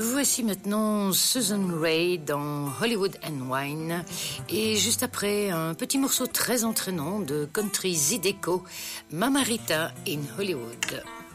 Voici maintenant Susan Raye dans Hollywood and Wine et juste après un petit morceau très entraînant de country Zydeco, Mama Rita in Hollywood.